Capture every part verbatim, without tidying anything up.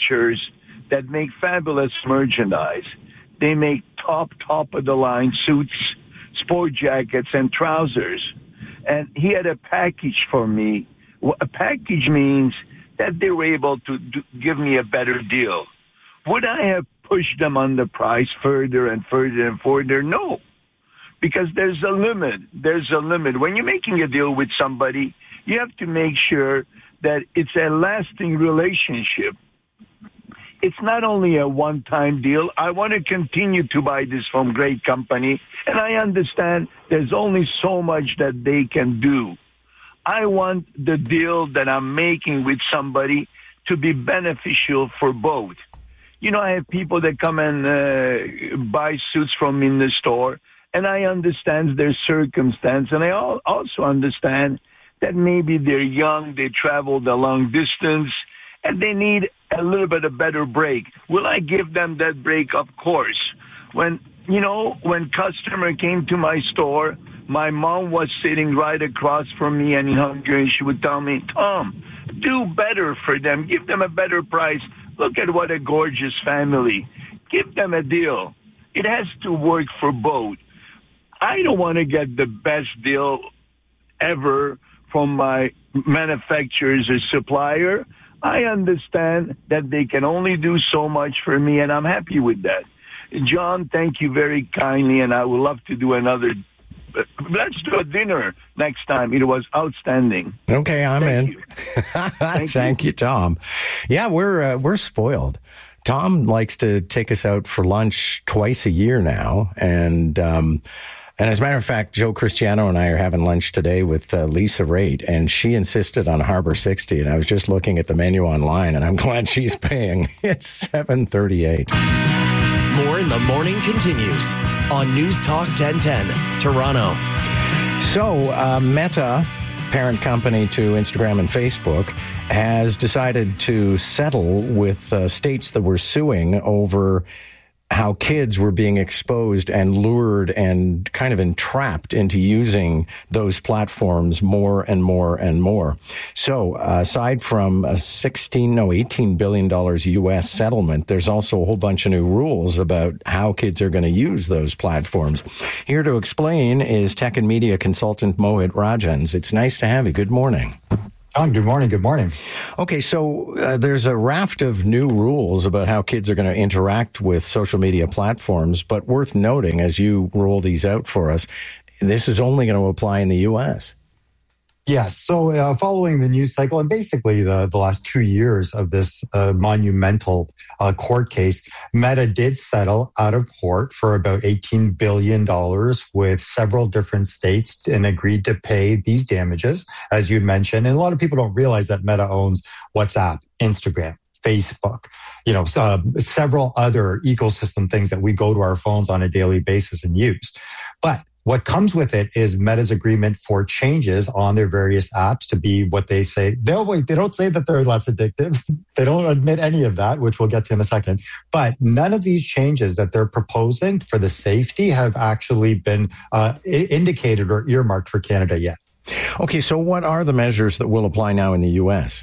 manufacturers that make fabulous merchandise. They make top, top of the line suits, sport jackets, and trousers. And he had a package for me. A package means that they were able to do, give me a better deal. Would I have pushed them on the price further and further and further? No, because there's a limit. There's a limit. When you're making a deal with somebody, you have to make sure that it's a lasting relationship. It's not only a one-time deal. I want to continue to buy this from great company, and I understand there's only so much that they can do. I want the deal that I'm making with somebody to be beneficial for both. You know, I have people that come and uh, buy suits from me in the store, and I understand their circumstance, and I also understand that maybe they're young, they traveled a long distance, and they need a little bit of better break. Will I give them that break? Of course. When, you know, when customer came to my store, my mom was sitting right across from me and in Hungary, and she would tell me, Tom, do better for them. Give them a better price. Look at what a gorgeous family. Give them a deal. It has to work for both. I don't want to get the best deal ever from my manufacturer's or supplier. I understand that they can only do so much for me, and I'm happy with that. John, thank you very kindly, and I would love to do another. Let's do a dinner next time. It was outstanding. Okay, I'm thank in. You. Thank, thank you. you, Tom. Yeah, we're uh, we're spoiled. Tom likes to take us out for lunch twice a year now, and um, and as a matter of fact, Joe Cristiano and I are having lunch today with uh, Lisa Raitt, and she insisted on Harbor sixty, and I was just looking at the menu online, and I'm glad she's paying. It's seven thirty-eight. More in the Morning continues on News Talk ten ten, Toronto. So, uh, Meta, parent company to Instagram and Facebook, has decided to settle with uh, states that were suing over how kids were being exposed and lured and kind of entrapped into using those platforms more and more and more. So uh, aside from a sixteen, no, eighteen billion dollars U S settlement, there's also a whole bunch of new rules about how kids are going to use those platforms. Here to explain is tech and media consultant Mohit Rajans. It's nice to have you. Good morning. John, good morning. Good morning. Okay, so uh, there's a raft of new rules about how kids are going to interact with social media platforms, but worth noting as you roll these out for us, this is only going to apply in the U S. Yes. So uh, following the news cycle and basically the, the last two years of this uh, monumental uh, court case, Meta did settle out of court for about eighteen billion dollars with several different states and agreed to pay these damages, as you mentioned. And a lot of people don't realize that Meta owns WhatsApp, Instagram, Facebook, you know, uh, several other ecosystem things that we go to our phones on a daily basis and use. But what comes with it is Meta's agreement for changes on their various apps to be what they say. They'll wait. They don't say that they're less addictive. They don't admit any of that, which we'll get to in a second. But none of these changes that they're proposing for the safety have actually been uh, indicated or earmarked for Canada yet. Okay, so what are the measures that will apply now in the U S?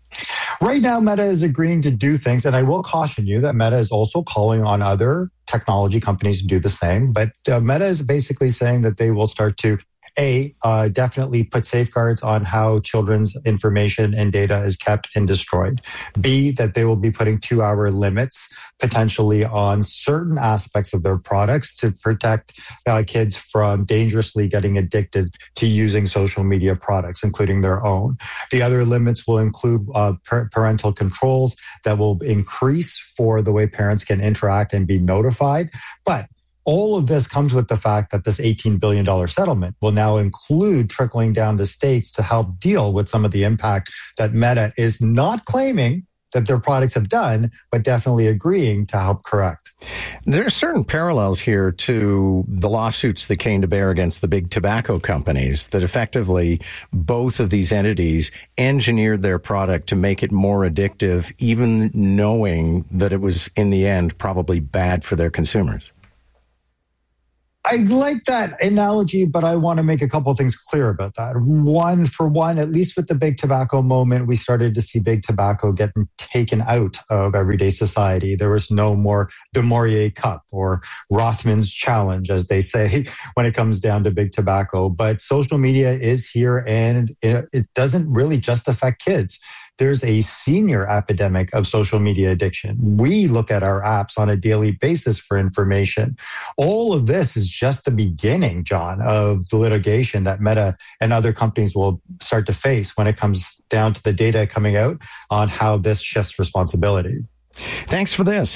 Right now, Meta is agreeing to do things, and I will caution you that Meta is also calling on other technology companies to do the same. But uh, Meta is basically saying that they will start to, A, uh, definitely put safeguards on how children's information and data is kept and destroyed. B, that they will be putting two-hour limits potentially on certain aspects of their products to protect uh, kids from dangerously getting addicted to using social media products, including their own. The other limits will include uh, per- parental controls that will increase for the way parents can interact and be notified. But all of this comes with the fact that this eighteen billion dollars settlement will now include trickling down to states to help deal with some of the impact that Meta is not claiming that their products have done, but definitely agreeing to help correct. There are certain parallels here to the lawsuits that came to bear against the big tobacco companies, that effectively both of these entities engineered their product to make it more addictive, even knowing that it was, in the end, probably bad for their consumers. I like that analogy, but I want to make a couple of things clear about that. One, for one, at least with the big tobacco moment, we started to see big tobacco getting taken out of everyday society. There was no more Du Maurier Cup or Rothman's Challenge, as they say, when it comes down to big tobacco. But social media is here, and it, it doesn't really just affect kids. There's a senior epidemic of social media addiction. We look at our apps on a daily basis for information. All of this is just the beginning, John, of the litigation that Meta and other companies will start to face when it comes down to the data coming out on how this shifts responsibility. Thanks for this.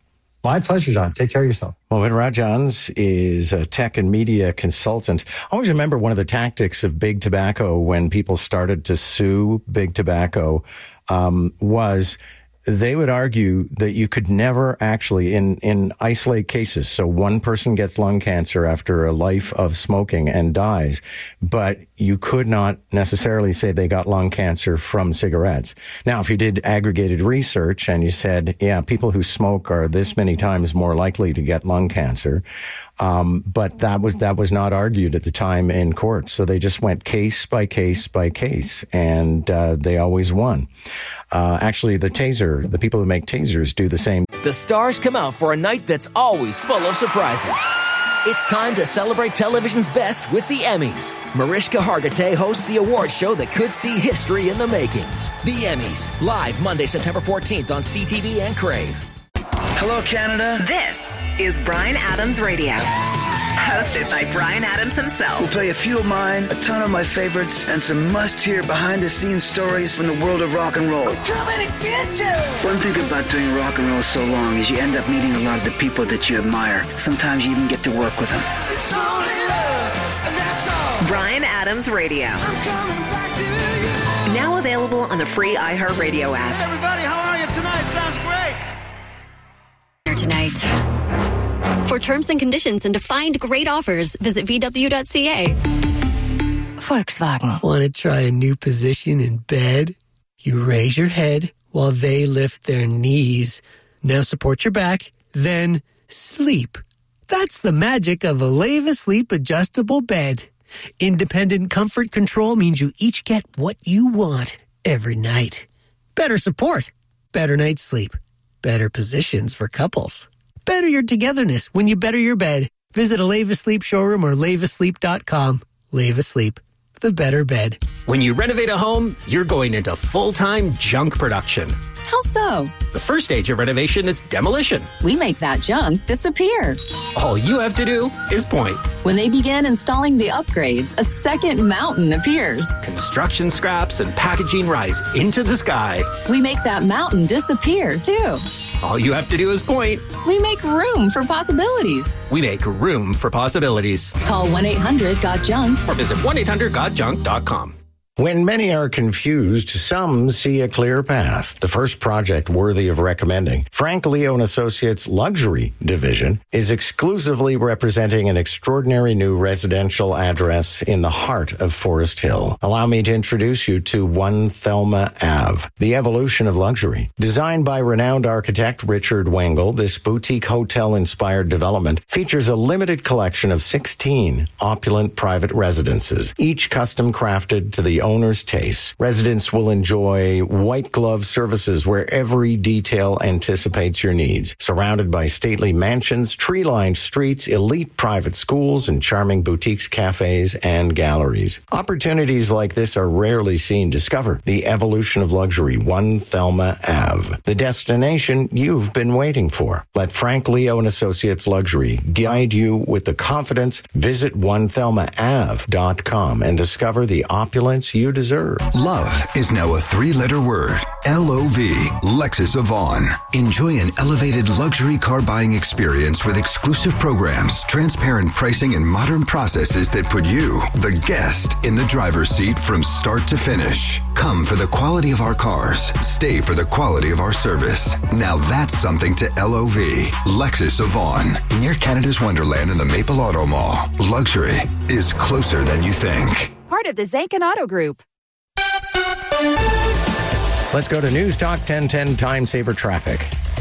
My pleasure, John. Take care of yourself. Mohit Rajans is a tech and media consultant. I always remember one of the tactics of big tobacco when people started to sue big tobacco um, was they would argue that you could never actually, in, in isolate cases, so one person gets lung cancer after a life of smoking and dies, but you could not necessarily say they got lung cancer from cigarettes. Now, if you did aggregated research and you said, yeah, people who smoke are this many times more likely to get lung cancer, Um, but that was that was not argued at the time in court. So they just went case by case by case, and uh, they always won. Uh, actually, the taser, the people who make tasers do the same. The stars come out for a night that's always full of surprises. It's time to celebrate television's best with the Emmys. Mariska Hargitay hosts the award show that could see history in the making. The Emmys, live Monday, September fourteenth on C T V and Crave. Hello, Canada. This is Bryan Adams Radio. Hosted by Bryan Adams himself. We'll play a few of mine, a ton of my favorites, and some must-hear behind-the-scenes stories from the world of rock and roll. We're coming to get you! One thing about doing rock and roll so long is you end up meeting a lot of the people that you admire. Sometimes you even get to work with them. It's only love, and that's all. Bryan Adams Radio. I'm coming back to you. Now available on the free iHeartRadio app. Hey everybody, how are you tonight? Sounds great. Tonight. For terms and conditions and to find great offers, visit v w dot c a. Volkswagen. Want to try a new position in bed? You raise your head while they lift their knees. Now support your back, then sleep. That's the magic of a Leva Sleep adjustable bed. Independent comfort control means you each get what you want every night. Better support, better night's sleep. Better positions for couples. Better your togetherness when you better your bed. Visit a Leva Sleep showroom or leva sleep dot com. Leva Sleep, the better bed. When you renovate a home, you're going into full-time junk production. How so? The first stage of renovation is demolition. We make that junk disappear. All you have to do is point. When they begin installing the upgrades, a second mountain appears. Construction scraps and packaging rise into the sky. We make that mountain disappear, too. All you have to do is point. We make room for possibilities. We make room for possibilities. Call one eight hundred got junk or visit one eight hundred got junk dot com. When many are confused, some see a clear path. The first project worthy of recommending, Frank Leo and Associates Luxury Division, is exclusively representing an extraordinary new residential address in the heart of Forest Hill. Allow me to introduce you to One Thelma Ave, the evolution of luxury. Designed by renowned architect Richard Wengel, this boutique hotel-inspired development features a limited collection of sixteen opulent private residences, each custom-crafted to the owner's taste. Residents will enjoy white glove services where every detail anticipates your needs. Surrounded by stately mansions, tree-lined streets, elite private schools, and charming boutiques, cafes, and galleries. Opportunities like this are rarely seen. Discover the evolution of luxury, One Thelma Ave, the destination you've been waiting for. Let Frank Leo and Associates Luxury guide you with the confidence. Visit one thelma ave dot com and discover the opulence you deserve. Love is now a three-letter word. L O V. Lexus of Vaughn. Enjoy an elevated luxury car buying experience with exclusive programs, transparent pricing, and modern processes that put you, the guest, in the driver's seat from start to finish. Come for the quality of our cars. Stay for the quality of our service. Now that's something to L O V. Lexus of Vaughn. Near Canada's Wonderland in the Maple Auto Mall. Luxury is closer than you think. Part of the Zankin Auto Group. Let's go to News Talk ten ten Time Saver Traffic.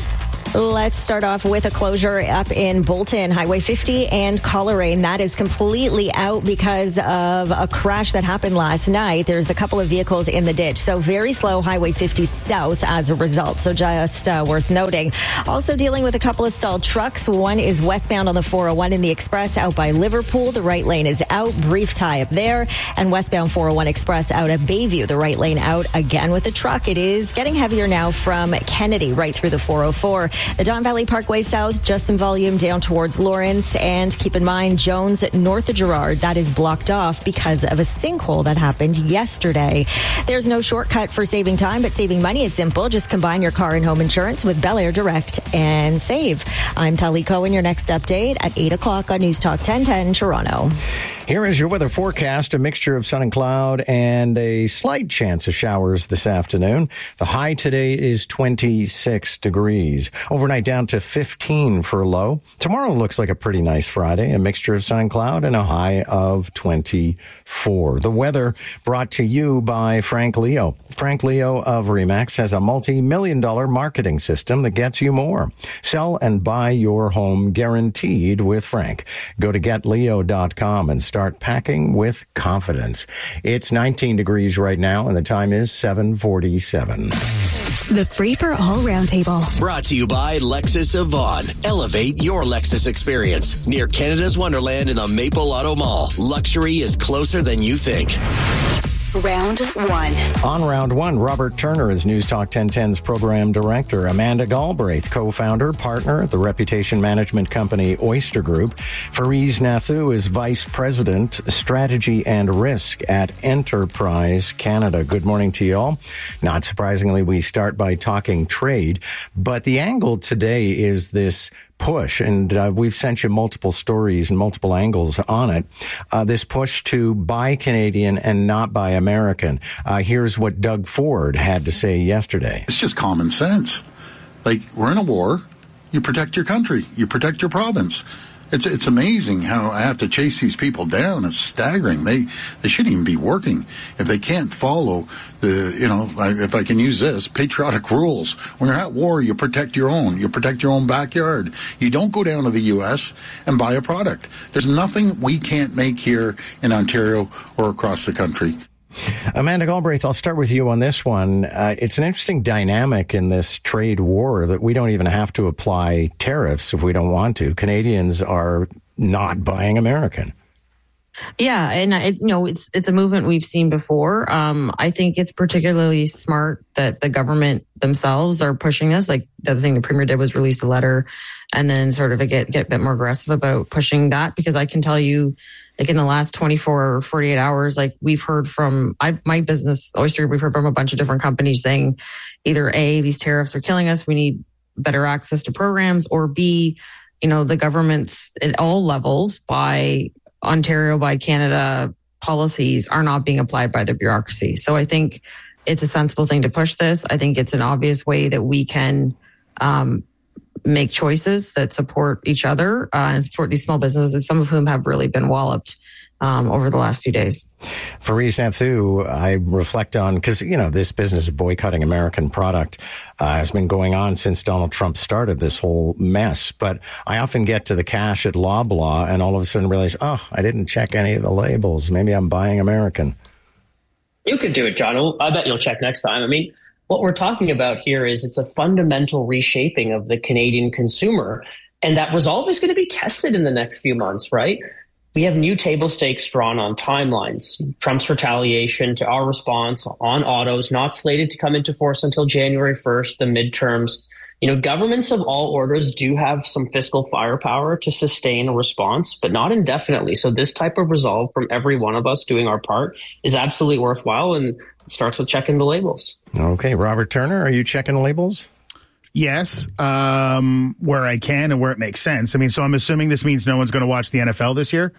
Let's start off with a closure up in Bolton, Highway fifty and Coleraine. That is completely out because of a crash that happened last night. There's a couple of vehicles in the ditch, so very slow Highway fifty south as a result. So just uh, worth noting. Also dealing with a couple of stalled trucks. One is westbound on the four oh one in the Express out by Liverpool. The right lane is out. Brief tie up there. And westbound four oh one Express out at Bayview. The right lane out again with the truck. It is getting heavier now from Kennedy right through the four oh four. The Don Valley Parkway South, just some volume down towards Lawrence. And keep in mind, Jones north of Girard, that is blocked off because of a sinkhole that happened yesterday. There's no shortcut for saving time, but saving money is simple. Just combine your car and home insurance with Bel Air Direct and save. I'm Tali Cohen, your next update at eight o'clock on News Talk ten ten Toronto. Here is your weather forecast, a mixture of sun and cloud and a slight chance of showers this afternoon. The high today is twenty-six degrees. Overnight down to fifteen for a low. Tomorrow looks like a pretty nice Friday, a mixture of sun and cloud and a high of twenty-four. The weather brought to you by Frank Leo. Frank Leo of RE/MAX has a multi-million dollar marketing system that gets you more. Sell and buy your home guaranteed with Frank. Go to get leo dot com and start Start packing with confidence. It's nineteen degrees right now, and the time is seven forty-seven. The Free for All Roundtable. Brought to you by Lexus of Vaughan. Elevate your Lexus experience. Near Canada's Wonderland in the Maple Auto Mall. Luxury is closer than you think. Round one. On round one, Robert Turner is News Talk ten ten's program director. Amanda Galbraith, co-founder, partner at the reputation management company Oyster Group. Fariz Nathu is vice president, strategy and risk at Enterprise Canada. Good morning to you all. Not surprisingly, we start by talking trade, but the angle today is this push, and uh, we've sent you multiple stories and multiple angles on it. Uh, this push to buy Canadian and not buy American. Uh, here's what Doug Ford had to say yesterday. It's just common sense. Like, we're in a war. You protect your country. You protect your province. It's it's amazing how I have to chase these people down. It's staggering. They they shouldn't even be working if they can't follow the, you know, if I can use this, patriotic rules. When you're at war, you protect your own. You protect your own backyard. You don't go down to the U S and buy a product. There's nothing we can't make here in Ontario or across the country. Amanda Galbraith, I'll start with you on this one. Uh, it's an interesting dynamic in this trade war that we don't even have to apply tariffs if we don't want to. Canadians are not buying American. Yeah, and it, you know, it's it's a movement we've seen before. Um, I think it's particularly smart that the government themselves are pushing this. Like, the other thing the Premier did was release a letter and then sort of get get a bit more aggressive about pushing that, because I can tell you, like, in the last twenty-four or forty-eight hours, like, we've heard from I, my business, Oyster, we've heard from a bunch of different companies saying either A, these tariffs are killing us, we need better access to programs, or B, you know, the governments at all levels, by Ontario, by Canada, policies are not being applied by the bureaucracy. So I think it's a sensible thing to push this. I think it's an obvious way that we can um, make choices that support each other uh, and support these small businesses, some of whom have really been walloped um, over the last few days. Fariz Nathu, I reflect on, because, you know, this business of boycotting American product uh, has been going on since Donald Trump started this whole mess. But I often get to the cash at Loblaw and all of a sudden realize, oh, I didn't check any of the labels. Maybe I'm buying American. You could do it, John. I bet you'll check next time. I mean, what we're talking about here is it's a fundamental reshaping of the Canadian consumer. And that was always going to be tested in the next few months, right? We have new table stakes drawn on timelines. Trump's retaliation to our response on autos, not slated to come into force until January first, the midterms. You know, governments of all orders do have some fiscal firepower to sustain a response, but not indefinitely. So this type of resolve from every one of us doing our part is absolutely worthwhile, and it starts with checking the labels. Okay, Robert Turner, are you checking the labels? Yes, um, where I can and where it makes sense. I mean, so I'm assuming this means no one's going to watch the N F L this year?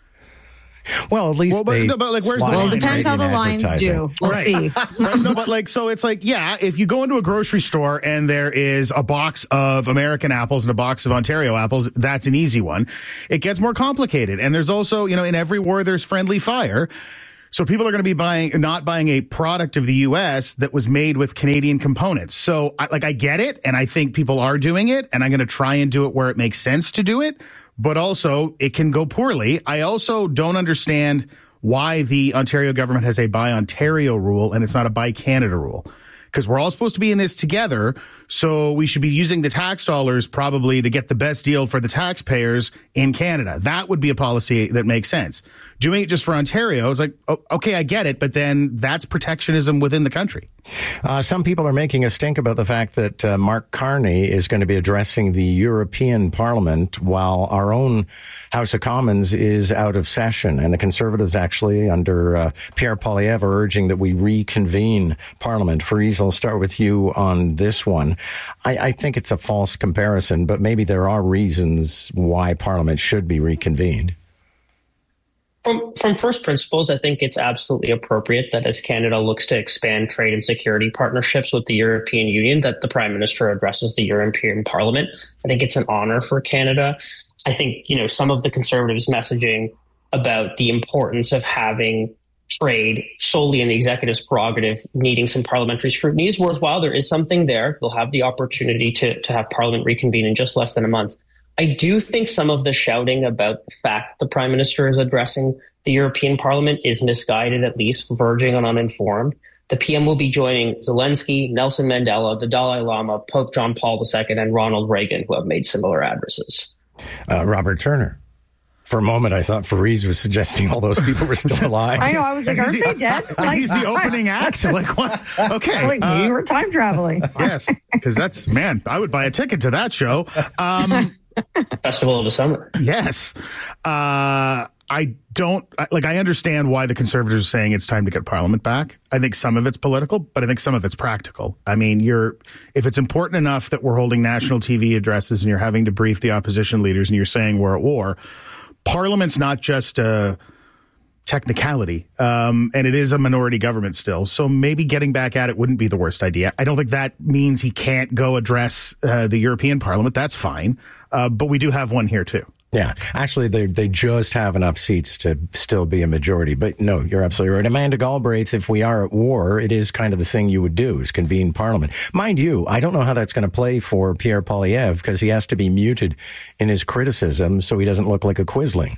Well, at least well, but, they no, but like, where's the well, line? It depends how the lines do. We'll right. see. Right? No, but like, so it's like, yeah, if you go into a grocery store and there is a box of American apples and a box of Ontario apples, that's an easy one. It gets more complicated. And there's also, you know, in every war, there's friendly fire. So people are going to be buying, not buying a product of the U S that was made with Canadian components. So I, like, I get it. And I think people are doing it, and I'm going to try and do it where it makes sense to do it. But also it can go poorly. I also don't understand why the Ontario government has a Buy Ontario rule and it's not a Buy Canada rule. Because we're all supposed to be in this together, so we should be using the tax dollars probably to get the best deal for the taxpayers in Canada. That would be a policy that makes sense. Doing it just for Ontario is like, oh, okay, I get it, but then that's protectionism within the country. Uh, some people are making a stink about the fact that uh, Mark Carney is going to be addressing the European Parliament while our own House of Commons is out of session. And the Conservatives actually, under uh, Pierre Poilievre, are urging that we reconvene Parliament. Fareed, I'll start with you on this one. I, I think it's a false comparison, but maybe there are reasons why Parliament should be reconvened. From, from first principles, I think it's absolutely appropriate that as Canada looks to expand trade and security partnerships with the European Union, that the Prime Minister addresses the European Parliament. I think it's an honor for Canada. I think, you know, some of the Conservatives' messaging about the importance of having trade solely in the executive's prerogative needing some parliamentary scrutiny is worthwhile. There is something there. They'll have the opportunity to, to have Parliament reconvene in just less than a month. I do think some of the shouting about the fact the Prime Minister is addressing the European Parliament is misguided, at least verging on uninformed. The P M will be joining Zelensky, Nelson Mandela, the Dalai Lama, Pope John Paul the Second, and Ronald Reagan, who have made similar addresses. Uh, Robert Turner. For a moment, I thought Fareed was suggesting all those people were still alive. I know. I was like, aren't they dead? Like, he's the opening act? Like, what? Okay. Like, uh, you were time traveling. Yes, because that's, man, I would buy a ticket to that show. Um, Festival of the Summer. Yes. Uh, I don't, like, I understand why the Conservatives are saying it's time to get Parliament back. I think some of it's political, but I think some of it's practical. I mean, you're, if it's important enough that we're holding national T V addresses and you're having to brief the opposition leaders and you're saying we're at war, Parliament's not just a technicality, um, and it is a minority government still. So maybe getting back at it wouldn't be the worst idea. I don't think that means he can't go address uh, the European Parliament. That's fine. Uh, but we do have one here, too. Yeah, actually, they they just have enough seats to still be a majority. But no, you're absolutely right. Amanda Galbraith, if we are at war, it is kind of the thing you would do, is convene Parliament. Mind you, I don't know how that's going to play for Pierre Poilievre, because he has to be muted in his criticism so he doesn't look like a quisling.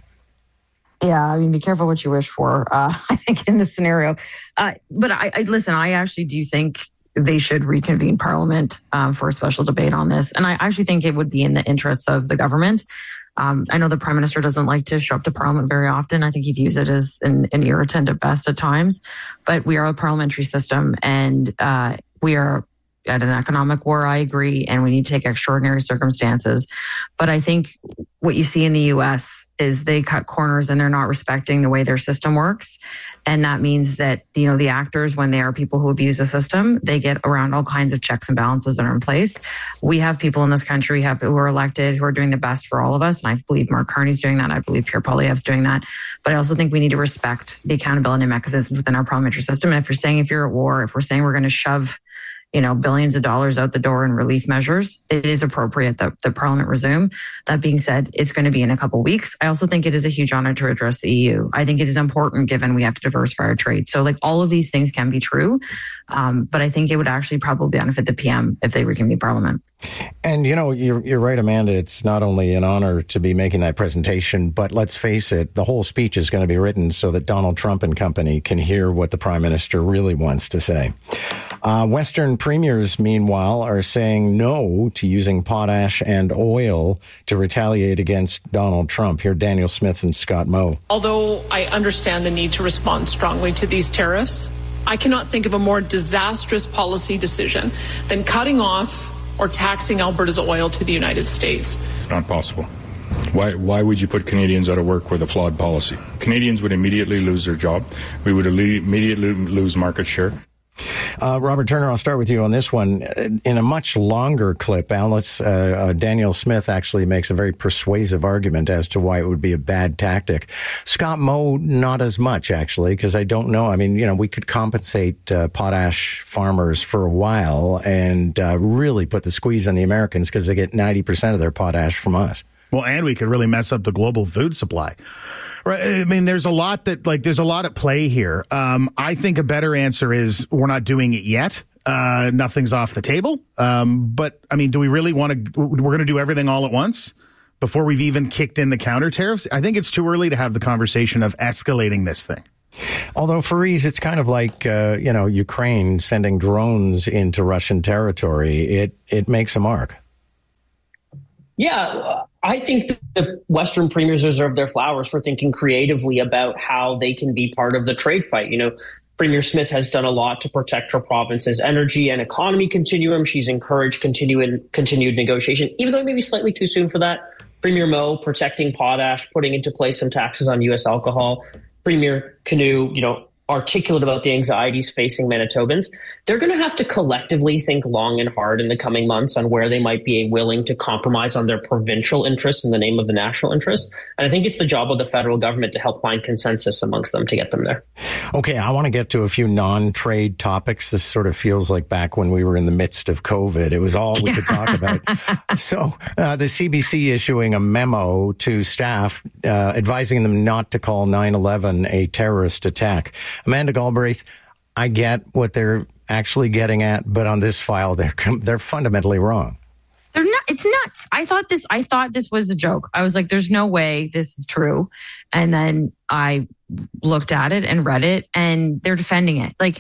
Yeah, I mean, be careful what you wish for, uh, I think, in this scenario. Uh, but I, I listen, I actually do think they should reconvene Parliament um, for a special debate on this. And I actually think it would be in the interests of the government. Um, I know the Prime Minister doesn't like to show up to Parliament very often. I think he views it as an, an irritant at best at times. But we are a parliamentary system, and uh, we are at an economic war, I agree, and we need to take extraordinary circumstances. But I think what you see in the U S is they cut corners and they're not respecting the way their system works. And that means that, you know, the actors, when they are people who abuse the system, they get around all kinds of checks and balances that are in place. We have people in this country have, who are elected, who are doing the best for all of us. And I believe Mark Carney's doing that. I believe Pierre Poilievre's doing that. But I also think we need to respect the accountability mechanisms within our parliamentary system. And if you're saying if you're at war, if we're saying we're going to shove you know, billions of dollars out the door in relief measures, it is appropriate that the Parliament resume. That being said, it's going to be in a couple of weeks. I also think it is a huge honor to address the E U. I think it is important given we have to diversify our trade. So like all of these things can be true. Um, but I think it would actually probably benefit the P M if they reconvene Parliament. And, you know, you're, you're right, Amanda. It's not only an honor to be making that presentation, but let's face it, the whole speech is going to be written so that Donald Trump and company can hear what the Prime Minister really wants to say. Uh, Western premiers, meanwhile, are saying no to using potash and oil to retaliate against Donald Trump. Here, Daniel Smith and Scott Moe. Although I understand the need to respond strongly to these tariffs, I cannot think of a more disastrous policy decision than cutting off or taxing Alberta's oil to the United States. It's not possible. Why, why would you put Canadians out of work with a flawed policy? Canadians would immediately lose their job. We would immediately lose market share. Uh, Robert Turner, I'll start with you on this one. In a much longer clip, Alice, uh, uh, Daniel Smith actually makes a very persuasive argument as to why it would be a bad tactic. Scott Moe, not as much, actually, because I don't know. I mean, you know, we could compensate uh, potash farmers for a while and uh, really put the squeeze on the Americans because they get ninety percent of their potash from us. Well, and we could really mess up the global food supply. Right. I mean, there's a lot that like there's a lot at play here. Um, I think a better answer is we're not doing it yet. Uh, nothing's off the table. Um, but I mean, do we really want to? We're going to do everything all at once before we've even kicked in the counter tariffs? I think it's too early to have the conversation of escalating this thing. Although, Fariz, it's kind of like, uh, you know, Ukraine sending drones into Russian territory. It it makes a mark. Yeah, I think the Western premiers deserve their flowers for thinking creatively about how they can be part of the trade fight. You know, Premier Smith has done a lot to protect her province's energy and economy continuum. She's encouraged continued, continued negotiation, even though it may be slightly too soon for that. Premier Moe protecting potash, putting into place some taxes on U S alcohol. Premier Canoe, you know, articulate about the anxieties facing Manitobans. They're going to have to collectively think long and hard in the coming months on where they might be willing to compromise on their provincial interests in the name of the national interest. And I think it's the job of the federal government to help find consensus amongst them to get them there. Okay, I want to get to a few non-trade topics. This sort of feels like back when we were in the midst of COVID. It was all we could talk about. So uh, the C B C issuing a memo to staff uh, advising them not to call nine eleven a terrorist attack. Amanda Galbraith, I get what they're actually getting at, but on this file, they're they're fundamentally wrong. They're not. It's nuts. I thought this. I thought this was a joke. I was like, "There's no way this is true." And then I looked at it and read it, and they're defending it. Like,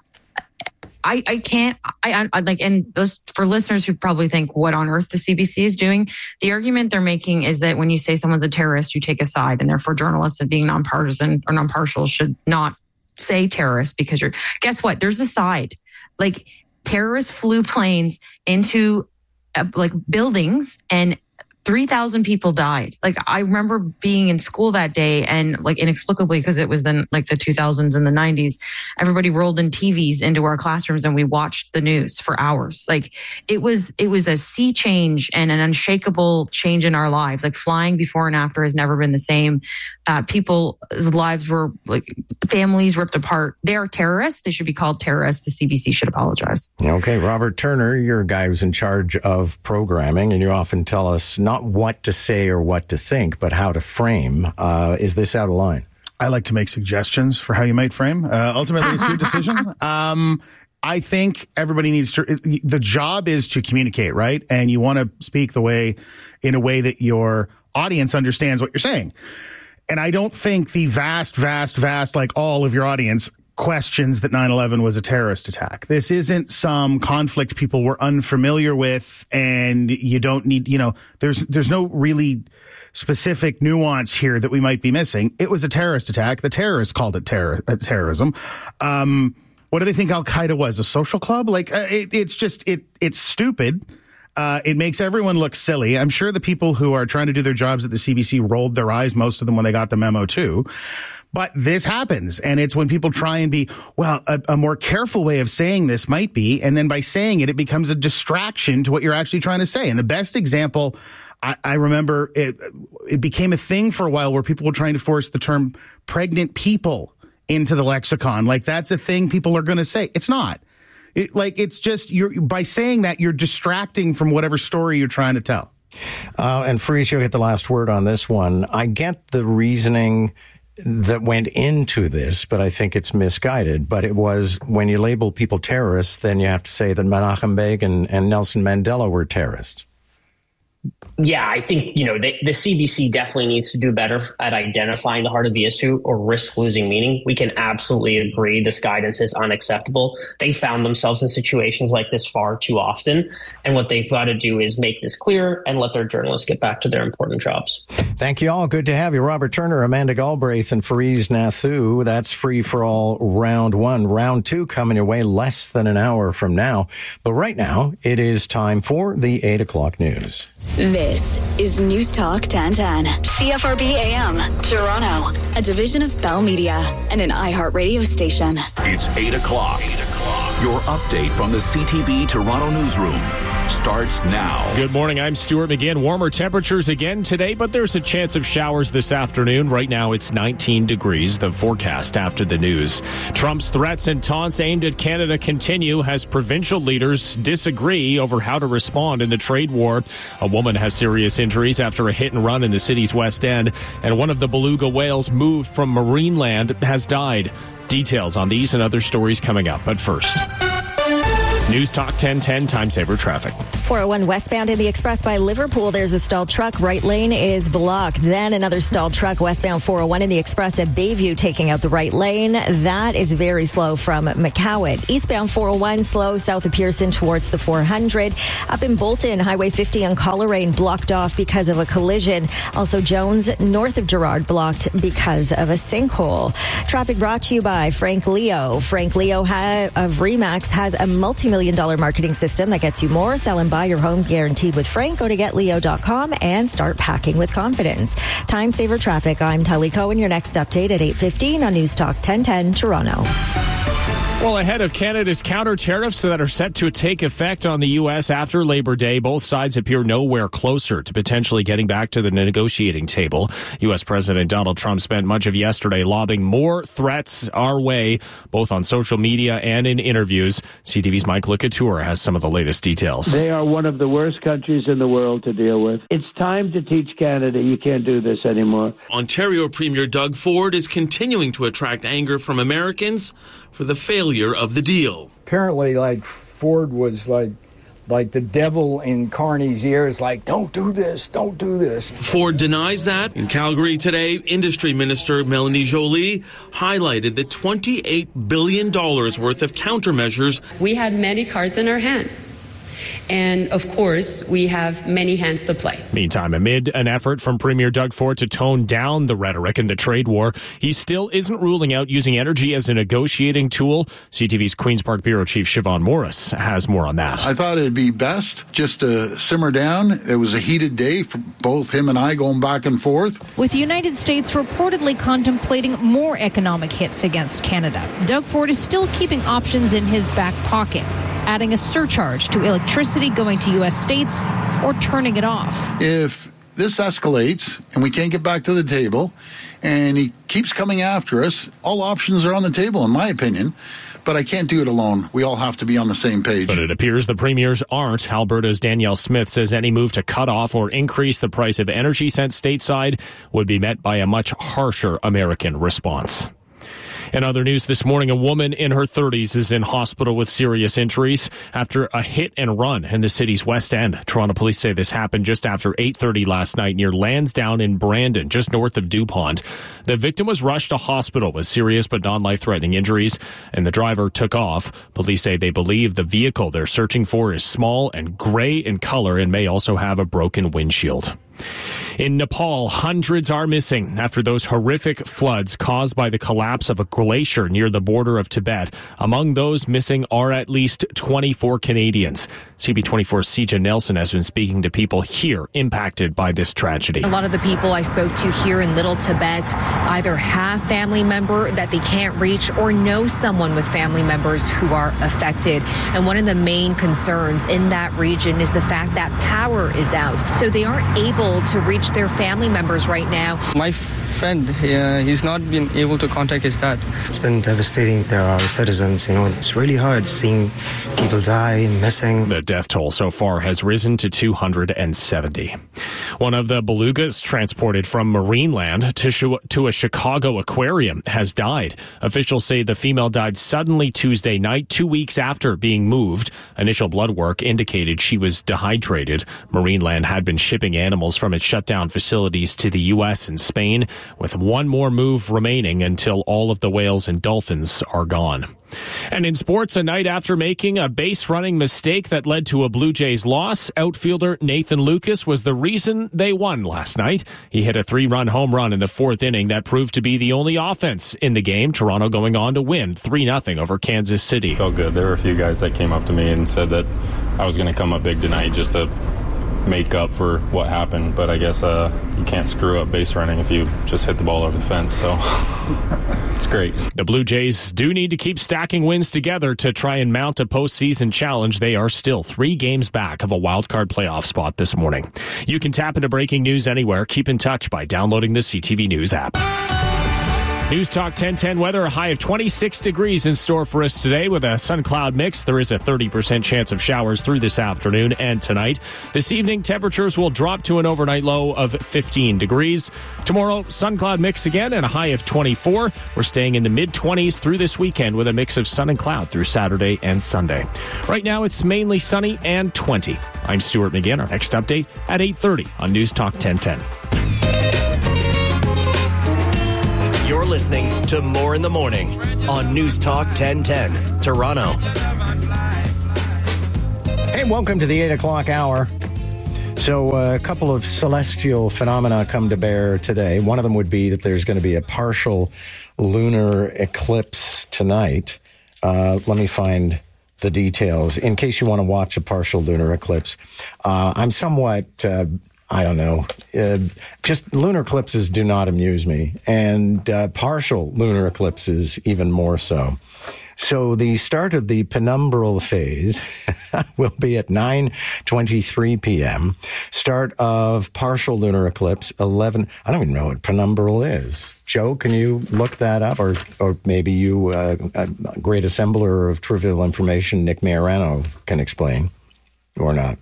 I, I can't. I, I like, and those for listeners who probably think, "What on earth the C B C is doing?" The argument they're making is that when you say someone's a terrorist, you take a side, and therefore journalists, and being nonpartisan or nonpartial, should not say terrorist because you're. Guess what? There's a side. Like, terrorists flew planes into uh, like buildings, and three thousand people died. Like, I remember being in school that day, and like inexplicably, because it was then like the two thousands and the nineties, everybody rolled in T Vs into our classrooms and we watched the news for hours. Like, it was, it was a sea change and an unshakable change in our lives. Like, flying before and after has never been the same. Uh, people's lives were like, families ripped apart. They are terrorists. They should be called terrorists. The C B C should apologize. Okay. Robert Turner, you're a guy who's in charge of programming, and you often tell us not what to say or what to think, but how to frame. Uh, is this out of line? I like to make suggestions for how you might frame. Uh, ultimately, it's your decision. Um, I think everybody needs to, the job is to communicate, right? And you want to speak the way, in a way that your audience understands what you're saying. And I don't think the vast, vast, vast, like all of your audience questions that nine eleven was a terrorist attack. This isn't some conflict people were unfamiliar with, and you don't need, you know, there's there's no really specific nuance here that we might be missing. It was a terrorist attack. The terrorists called it terror, uh, terrorism. Um, what do they think Al-Qaeda was? A social club? Like, uh, it, it's just, it it's stupid. Uh, it makes everyone look silly. I'm sure the people who are trying to do their jobs at the C B C rolled their eyes, most of them, when they got the memo too. But this happens, and it's when people try and be, well, a, a more careful way of saying this might be, and then by saying it, it becomes a distraction to what you're actually trying to say. And the best example, I, I remember, it, it became a thing for a while where people were trying to force the term pregnant people into the lexicon. Like, that's a thing people are going to say. It's not. It, like, it's just, you're by saying that, you're distracting from whatever story you're trying to tell. Uh, and Fariz, you'll get the last word on this one. I get the reasoning that went into this, but I think it's misguided. But it was, when you label people terrorists, then you have to say that Menachem Begin and Nelson Mandela were terrorists. Yeah, I think, you know, the, the C B C definitely needs to do better at identifying the heart of the issue or risk losing meaning. We can absolutely agree this guidance is unacceptable. They found themselves in situations like this far too often. And what they've got to do is make this clear and let their journalists get back to their important jobs. Thank you all. Good to have you. Robert Turner, Amanda Galbraith, and Fariz Nathu. That's Free for All round one. Round two coming your way less than an hour from now. But right now, it is time for the eight o'clock news. This is News Talk ten ten, C F R B A M, Toronto, a division of Bell Media and an iHeart radio station. It's eight o'clock. eight o'clock. Your update from the C T V Toronto newsroom. starts now. Good morning. I'm Stuart McGinn. Warmer temperatures again today, but there's a chance of showers this afternoon. Right now, it's nineteen degrees. The forecast after the news. Trump's threats and taunts aimed at Canada continue as provincial leaders disagree over how to respond in the trade war. A woman has serious injuries after a hit and run in the city's West End, and one of the beluga whales moved from Marineland has died. Details on these and other stories coming up, but first, News Talk ten ten Time Saver Traffic. four oh one westbound in the Express by Liverpool. There's a stalled truck. Right lane is blocked. Then another stalled truck westbound four oh one in the Express at Bayview taking out the right lane. That is very slow from McCowett. Eastbound four oh one slow south of Pearson towards the four hundred. Up in Bolton, Highway fifty on Coleraine blocked off because of a collision. Also Jones north of Gerrard blocked because of a sinkhole. Traffic brought to you by Frank Leo. Frank Leo ha- of Remax has a multi-million dollar marketing system that gets you more. Sell and buy your home guaranteed with Frank. Go to get leo dot com and start packing with confidence. Time Saver Traffic. I'm Tully Cohen. Your next update at eight fifteen on News Talk ten ten Toronto. Well, ahead of Canada's counter tariffs that are set to take effect on the U S after Labor Day, both sides appear nowhere closer to potentially getting back to the negotiating table. U S President Donald Trump spent much of yesterday lobbing more threats our way, both on social media and in interviews. C T V's Mike LeCouture has some of the latest details. They are one of the worst countries in the world to deal with. It's time to teach Canada you can't do this anymore. Ontario Premier Doug Ford is continuing to attract anger from Americans for the failure of the deal. Apparently, like, Ford was like like the devil in Carney's ears, like, don't do this, don't do this. Ford denies that. In Calgary today, Industry Minister Melanie Joly highlighted the twenty-eight billion dollars worth of countermeasures. We had many cards in our hand. And, of course, we have many hands to play. Meantime, amid an effort from Premier Doug Ford to tone down the rhetoric in the trade war, he still isn't ruling out using energy as a negotiating tool. C T V's Queen's Park Bureau Chief Siobhan Morris has more on that. I thought it'd be best just to simmer down. It was a heated day for both him and I going back and forth. With the United States reportedly contemplating more economic hits against Canada, Doug Ford is still keeping options in his back pocket, adding a surcharge to electricity going to U S states or turning it off. If this escalates and we can't get back to the table and he keeps coming after us, all options are on the table, in my opinion. But I can't do it alone. We all have to be on the same page. But it appears the premiers aren't. Alberta's Danielle Smith says any move to cut off or increase the price of energy sent stateside would be met by a much harsher American response. In other news this morning, a woman in her thirties is in hospital with serious injuries after a hit and run in the city's West End. Toronto police say this happened just after eight thirty last night near Lansdowne in Brandon, just north of DuPont. The victim was rushed to hospital with serious but non-life-threatening injuries, and the driver took off. Police say they believe the vehicle they're searching for is small and gray in color and may also have a broken windshield. In Nepal, hundreds are missing after those horrific floods caused by the collapse of a glacier near the border of Tibet. Among those missing are at least twenty-four Canadians. C B twenty-four's Sija Nelson has been speaking to people here impacted by this tragedy. A lot of the people I spoke to here in Little Tibet either have family member that they can't reach or know someone with family members who are affected. And one of the main concerns in that region is the fact that power is out. So they aren't able to reach their family members right now. My friend, uh, he's not been able to contact his dad. It's been devastating. There are citizens, you know, it's really hard seeing people die, missing. The death toll so far has risen to two hundred seventy. One of the belugas transported from Marineland to, to a Chicago aquarium has died. Officials say the female died suddenly Tuesday night, two weeks after being moved. Initial blood work indicated she was dehydrated. Marineland had been shipping animals from its shutdown facilities to the U S and Spain, with one more move remaining until all of the whales and dolphins are gone. And in sports, a night after making a base-running mistake that led to a Blue Jays loss, outfielder Nathan Lucas was the reason they won last night. He hit a three-run home run in the fourth inning that proved to be the only offense in the game. Toronto going on to win three nothing over Kansas City. Felt good. There were a few guys that came up to me and said that I was going to come up big tonight just to make up for what happened. But I guess uh, you can't screw up base running if you just hit the ball over the fence. So it's great. The Blue Jays do need to keep stacking wins together to try and mount a postseason challenge. They are still three games back of a wild card playoff spot this morning. You can tap into breaking news anywhere. Keep in touch by downloading the C T V News app. News Talk ten ten weather, a high of twenty-six degrees in store for us today with a sun cloud mix. There is a thirty percent chance of showers through this afternoon and tonight. This evening, temperatures will drop to an overnight low of fifteen degrees. Tomorrow, sun cloud mix again and a high of twenty-four. We're staying in the mid-twenties through this weekend with a mix of sun and cloud through Saturday and Sunday. Right now, it's mainly sunny and twenty. I'm Stuart McGinn. Our next update at eight thirty on News Talk ten ten. You're listening to More in the Morning on News Talk ten ten, Toronto. Hey, welcome to the eight o'clock hour. So uh, a couple of celestial phenomena come to bear today. One of them would be that there's going to be a partial lunar eclipse tonight. Uh, let me find the details in case you want to watch a partial lunar eclipse. Uh, I'm somewhat... Uh, I don't know. Uh, just lunar eclipses do not amuse me, and uh, partial lunar eclipses even more so. So the start of the penumbral phase will be at nine twenty-three p.m. Start of partial lunar eclipse, eleven. I don't even know what penumbral is. Joe, can you look that up? Or or maybe you, uh, a great assembler of trivial information, Nick Majorano, can explain. Or not.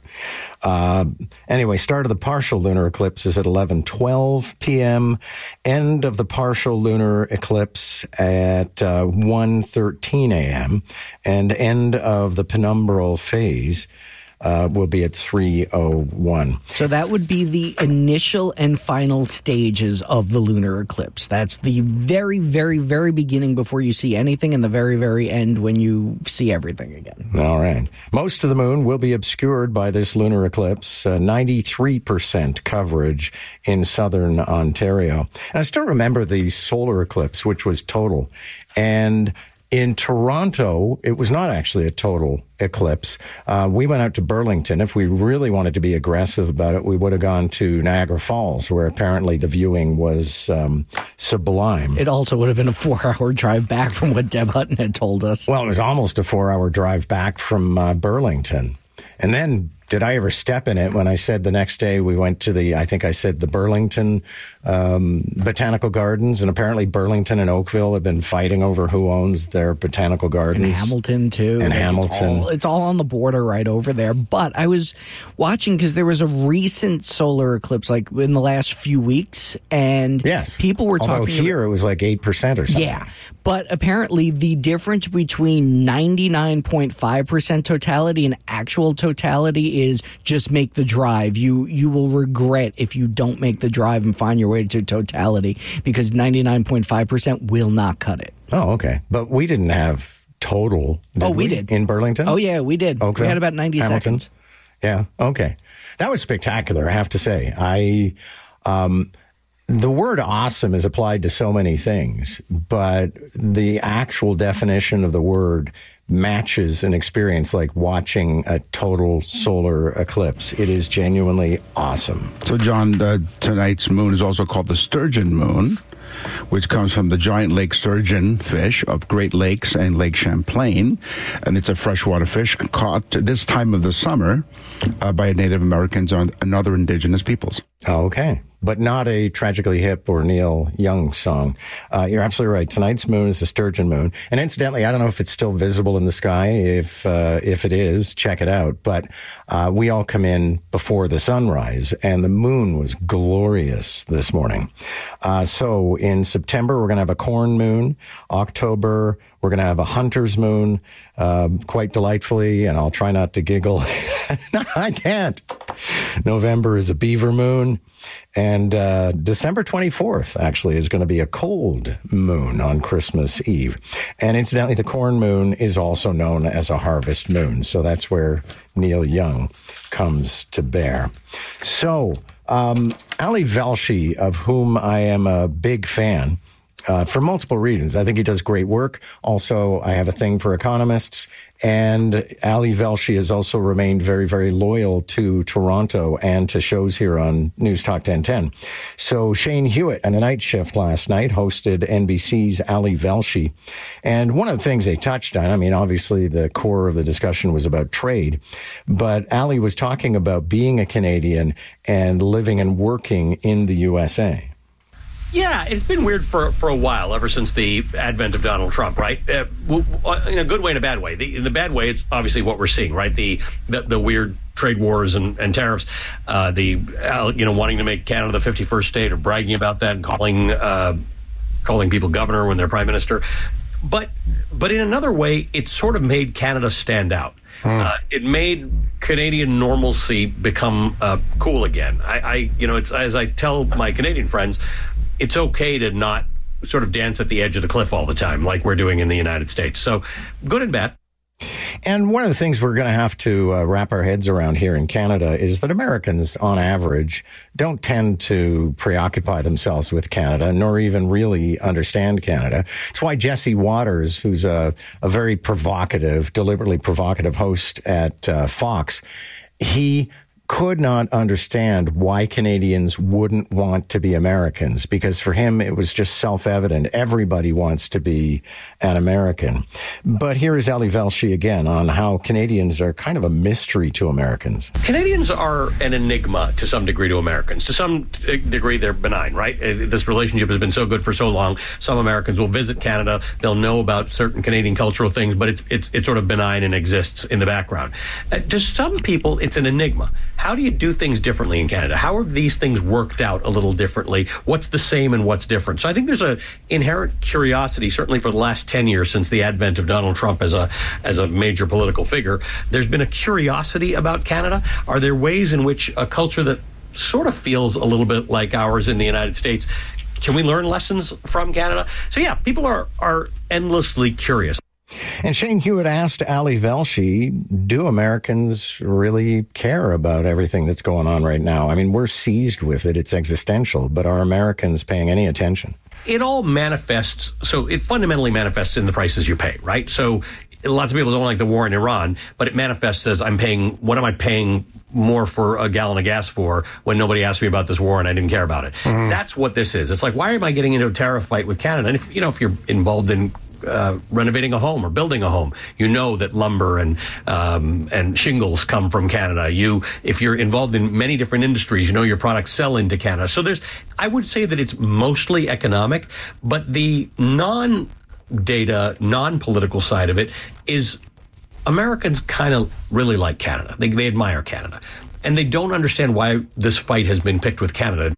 Uh, anyway, start of the partial lunar eclipse is at eleven twelve p.m. End of the partial lunar eclipse at uh, one thirteen a.m. And end of the penumbral phase uh, will be at three oh one. So that would be the initial and final stages of the lunar eclipse. That's the very, very, very beginning before you see anything, and the very, very end when you see everything again. All right. Most of the moon will be obscured by this lunar eclipse, uh, ninety-three percent coverage in southern Ontario. And I still remember the solar eclipse, which was total. And in Toronto, it was not actually a total eclipse. Uh, we went out to Burlington. If we really wanted to be aggressive about it, we would have gone to Niagara Falls, where apparently the viewing was um, sublime. It also would have been a four-hour drive back from what Deb Hutton had told us. Well, it was almost a four-hour drive back from uh, Burlington. And then, did I ever step in it when I said the next day we went to the, I think I said the Burlington um, Botanical Gardens, and apparently Burlington and Oakville have been fighting over who owns their botanical gardens. And Hamilton, too. And like Hamilton. It's all, it's all on the border right over there. But I was watching because there was a recent solar eclipse, like in the last few weeks, and yes. people were Although talking here about, it was like eight percent or something. Yeah. But apparently the difference between ninety-nine point five percent totality and actual totality is just make the drive. You you will regret if you don't make the drive and find your way to totality, because ninety-nine point five percent will not cut it. Oh, okay. But we didn't have total. Did oh, we, we did. In Burlington? Oh, yeah, we did. Okay. We had about ninety Hamilton? seconds. Yeah, okay. That was spectacular, I have to say. I... Um, The word awesome is applied to so many things, but the actual definition of the word matches an experience like watching a total solar eclipse. It is genuinely awesome. So, John, uh, tonight's moon is also called the sturgeon moon, which comes from the giant lake sturgeon fish of Great Lakes and Lake Champlain. And it's a freshwater fish caught this time of the summer uh, by Native Americans and other indigenous peoples. Oh, okay. But not a Tragically Hip or Neil Young song. Uh, you're absolutely right. Tonight's moon is the sturgeon moon. And incidentally, I don't know if it's still visible in the sky. If uh, if it is, check it out. But uh, we all come in before the sunrise, and the moon was glorious this morning. Uh, so in September, we're going to have a corn moon. October, we're going to have a hunter's moon, um, quite delightfully, and I'll try not to giggle. No, I can't. November is a beaver moon. And uh, December twenty-fourth, actually, is going to be a cold moon on Christmas Eve. And incidentally, the corn moon is also known as a harvest moon. So that's where Neil Young comes to bear. So um, Ali Velshi, of whom I am a big fan, uh, for multiple reasons. I think he does great work. Also, I have a thing for economists. And Ali Velshi has also remained very, very loyal to Toronto and to shows here on News Talk ten ten. So Shane Hewitt and the Night Shift last night hosted N B C's Ali Velshi. And one of the things they touched on, I mean, obviously the core of the discussion was about trade, but Ali was talking about being a Canadian and living and working in the U S A. Yeah, it's been weird for for a while, ever since the advent of Donald Trump, right? Uh, in a good way and a bad way. The, in the bad way, it's obviously what we're seeing, right? The the, the weird trade wars and, and tariffs, uh, the uh, you know wanting to make Canada the fifty-first state, or bragging about that, and calling uh, calling people governor when they're prime minister. But but in another way, it sort of made Canada stand out. Uh, it made Canadian normalcy become uh, cool again. I, I you know, it's as I tell my Canadian friends, it's okay to not sort of dance at the edge of the cliff all the time like we're doing in the United States. So good and bad. And one of the things we're going to have to uh, wrap our heads around here in Canada is that Americans, on average, don't tend to preoccupy themselves with Canada, nor even really understand Canada. It's why Jesse Waters, who's a, a very provocative, deliberately provocative host at uh, Fox, he could not understand why Canadians wouldn't want to be Americans, because for him it was just self-evident. Everybody wants to be an American. But here is Ali Velshi again on how Canadians are kind of a mystery to Americans. Canadians are an enigma to some degree to Americans. To some degree, they're benign, right? This relationship has been so good for so long. Some Americans will visit Canada. They'll know about certain Canadian cultural things, but it's it's, it's sort of benign and exists in the background. Uh, to some people, it's an enigma. How do you do things differently in Canada? How are these things worked out a little differently? What's the same and what's different? So I think there's an inherent curiosity, certainly for the last ten years since the advent of Donald Trump as a as a major political figure. There's been a curiosity about Canada. Are there ways in which a culture that sort of feels a little bit like ours in the United States, can we learn lessons from Canada? So yeah, people are are endlessly curious. And Shane Hewitt asked Ali Velshi, do Americans really care about everything that's going on right now? I mean, we're seized with it. It's existential. But are Americans paying any attention? It all manifests. So it fundamentally manifests in the prices you pay, right? So lots of people don't like the war in Iran, but it manifests as I'm paying, what am I paying more for a gallon of gas for when nobody asked me about this war and I didn't care about it? Mm-hmm. That's what this is. It's like, why am I getting into a tariff fight with Canada? And if, you know, if you're involved in Uh, renovating a home or building a home, you know that lumber and um, and shingles come from Canada. You, if you're involved in many different industries, you know your products sell into Canada. So there's, I would say that it's mostly economic, but the non-data, non-political side of it is Americans kind of really like Canada. They, they admire Canada, and they don't understand why this fight has been picked with Canada.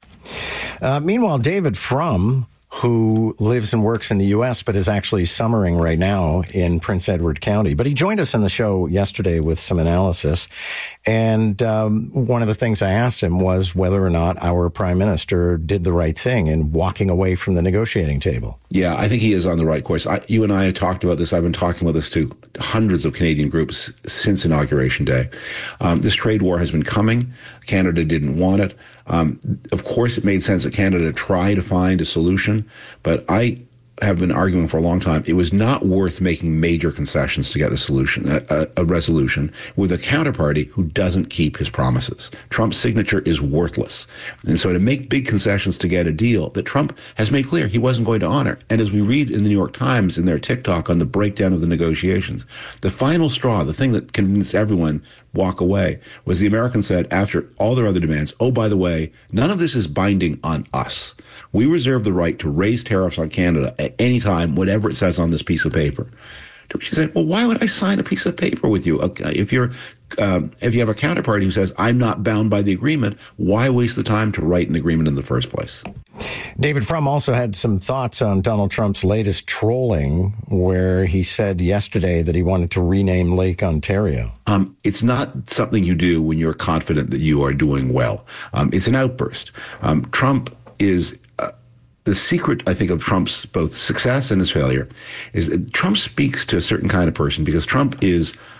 Uh, meanwhile, David Frum, who lives and works in the U S but is actually summering right now in Prince Edward County. But he joined us on the show yesterday with some analysis. And um, one of the things I asked him was whether or not our prime minister did the right thing in walking away from the negotiating table. Yeah, I think he is on the right course. I, you and I have talked about this. I've been talking about this to hundreds of Canadian groups since Inauguration Day. Um, this trade war has been coming. Canada didn't want it. Um, of course, it made sense that Canada try to find a solution, but I have been arguing for a long time. It was not worth making major concessions to get a solution, a, a, a resolution with a counterparty who doesn't keep his promises. Trump's signature is worthless. And so to make big concessions to get a deal that Trump has made clear he wasn't going to honor. And as we read in the New York Times in their TikTok on the breakdown of the negotiations, the final straw, the thing that convinced everyone walk away, was the Americans said after all their other demands, oh, by the way, none of this is binding on us. We reserve the right to raise tariffs on Canada at any time, whatever it says on this piece of paper. She said, well, why would I sign a piece of paper with you? If you're, um, if you have a counterparty who says, I'm not bound by the agreement, why waste the time to write an agreement in the first place? David Frum also had some thoughts on Donald Trump's latest trolling, where he said yesterday that he wanted to rename Lake Ontario. Um, it's not something you do when you're confident that you are doing well. Um, it's an outburst. Um, Trump is... The secret, I think, of Trump's both success and his failure is that Trump speaks to a certain kind of person because Trump is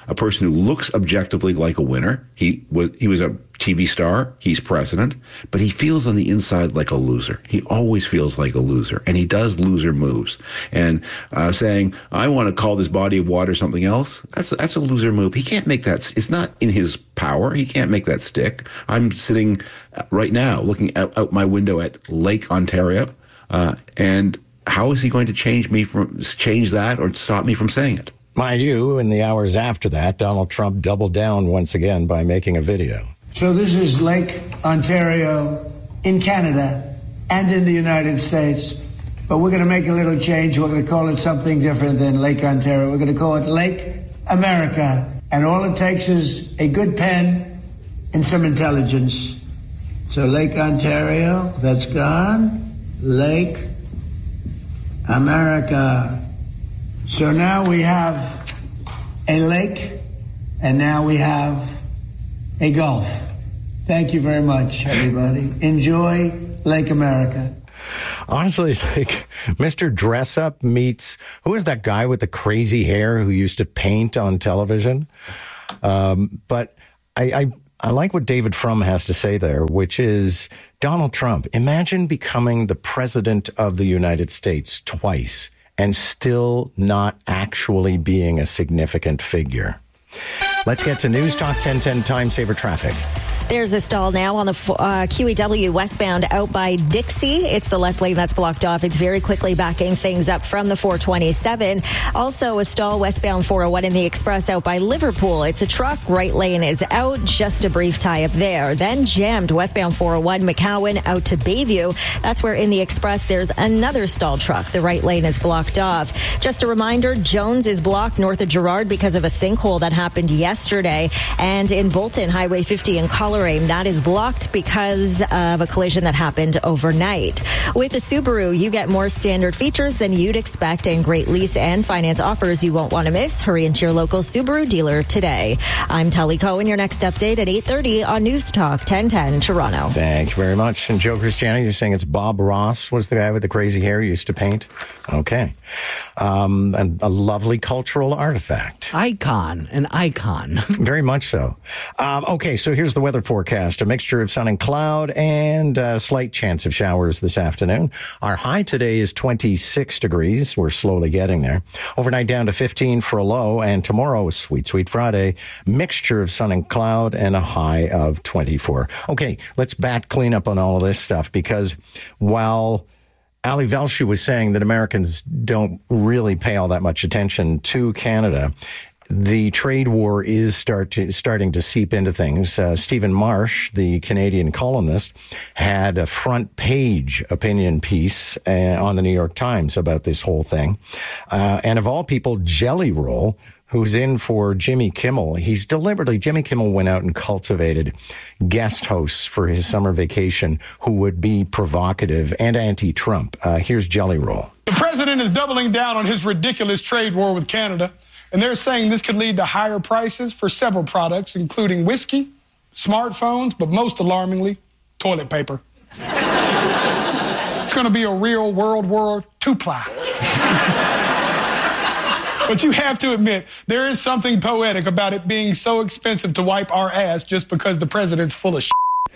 a person who looks objectively like a winner. He was he was a T V star. He's president, but he feels on the inside like a loser. He always feels like a loser, and he does loser moves. And uh, saying, "I want to call this body of water something else," that's that's a loser move. He can't make that. It's not in his power. He can't make that stick. I'm sitting right now looking out, out my window at Lake Ontario, uh, and how is he going to change me from change that or stop me from saying it? Mind you, in the hours after that, Donald Trump doubled down once again by making a video. So this is Lake Ontario in Canada and in the United States. But we're going to make a little change. We're going to call it something different than Lake Ontario. We're going to call it Lake America. And all it takes is a good pen and some intelligence. So Lake Ontario, that's gone. Lake America. So now we have a lake, and now we have a gulf. Thank you very much, everybody. Enjoy Lake America. Honestly, it's like Mister Dress Up meets, who is that guy with the crazy hair who used to paint on television? Um, but I, I, I like what David Frum has to say there, which is Donald Trump. Imagine becoming the president of the United States twice and still not actually being a significant figure. Let's get to News Talk ten ten Time Saver Traffic. There's a stall now on the uh, Q E W westbound out by Dixie. It's the left lane that's blocked off. It's very quickly backing things up from the four twenty-seven. Also a stall westbound four oh one in the express out by Liverpool. It's a truck. Right lane is out. Just a brief tie up there. Then jammed westbound four oh one McCowan out to Bayview. That's where in the express there's another stall truck. The right lane is blocked off. Just a reminder, Jones is blocked north of Girard because of a sinkhole that happened yesterday. And in Bolton, Highway fifty in Colorado, that is blocked because of a collision that happened overnight. With the Subaru, you get more standard features than you'd expect and great lease and finance offers you won't want to miss. Hurry into your local Subaru dealer today. I'm Tully Cohen. Your next update at eight thirty on News Talk ten ten Toronto. Thank you very much. And Joe Cristiano, you're saying it's Bob Ross was the guy with the crazy hair who used to paint? Okay. Um, and a lovely cultural artifact. Icon, an icon. Very much so. Um, okay, so here's the weather forecast. A mixture of sun and cloud and a slight chance of showers this afternoon. Our high today is twenty-six degrees. We're slowly getting there. Overnight down to fifteen for a low, and tomorrow is Sweet Sweet Friday. Mixture of sun and cloud and a high of twenty-four. Okay, let's bat cleanup on all of this stuff, because while Ali Velshi was saying that Americans don't really pay all that much attention to Canada, the trade war is start to, starting to seep into things. Uh, Stephen Marsh, the Canadian columnist, had a front page opinion piece uh, on the New York Times about this whole thing. Uh, and of all people, Jelly Roll, who's in for Jimmy Kimmel. He's deliberately, Jimmy Kimmel went out and cultivated guest hosts for his summer vacation who would be provocative and anti-Trump. Uh, here's Jelly Roll. The president is doubling down on his ridiculous trade war with Canada, and they're saying this could lead to higher prices for several products, including whiskey, smartphones, but most alarmingly, toilet paper. It's going to be a real World War two-ply. But you have to admit, there is something poetic about it being so expensive to wipe our ass just because the president's full of shit.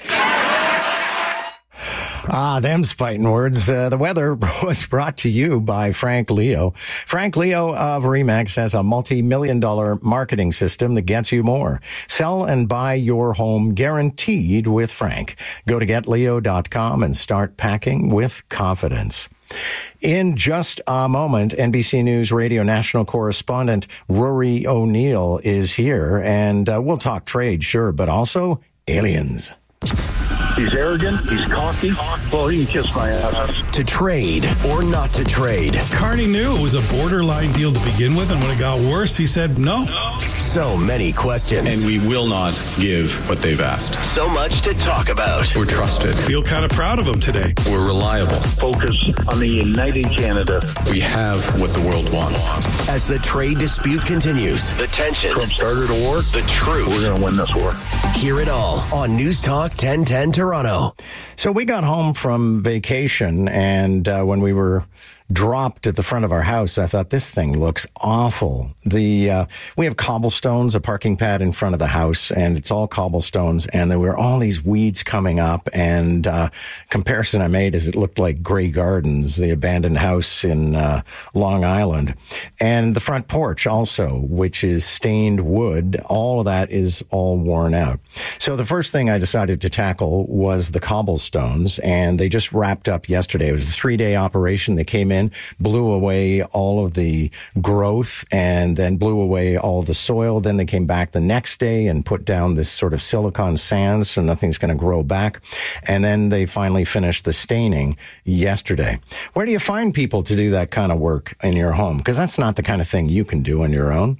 Ah, them's fighting words. Uh, the weather was brought to you by Frank Leo. Frank Leo of Remax has a multi-million dollar marketing system that gets you more. Sell and buy your home guaranteed with Frank. Go to get leo dot com and start packing with confidence. In just a moment, N B C News Radio national correspondent Rory O'Neill is here, and uh, we'll talk trade, sure, but also aliens. He's arrogant. He's cocky. Well, he can kiss my ass. To trade or not to trade. Carney knew it was a borderline deal to begin with, and when it got worse, he said no. no. So many questions. And we will not give what they've asked. So much to talk about. We're trusted. Feel kind of proud of them today. We're reliable. Focus on the united Canada. We have what the world wants. As the trade dispute continues, the tension. Trump started a war. The truth. We're going to win this war. Hear it all on News Talk ten ten Toronto. So we got home from vacation, and uh, when we were dropped at the front of our house. I thought, this thing looks awful. The uh, we have cobblestones, a parking pad in front of the house, and it's all cobblestones, and there were all these weeds coming up, and uh, comparison I made is it looked like Grey Gardens, the abandoned house in uh, Long Island. And the front porch also, which is stained wood, all of that is all worn out. So the first thing I decided to tackle was the cobblestones, and they just wrapped up yesterday. It was a three-day operation. They came in, blew away all of the growth, and then blew away all the soil. Then they came back the next day and put down this sort of silicon sand so nothing's going to grow back. And then they finally finished the staining yesterday. Where do you find people to do that kind of work in your home? Because that's not the kind of thing you can do on your own.